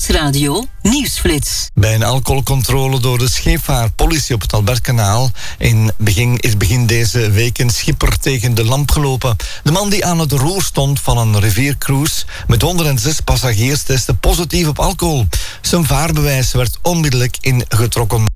Stadsradio Nieuwsflits. Bij een alcoholcontrole door de scheepvaartpolitie op het Albertkanaal is begin deze week een schipper tegen de lamp gelopen. De man die aan het roer stond van een riviercruise met 106 passagiers testte positief op alcohol. Zijn vaarbewijs werd onmiddellijk ingetrokken.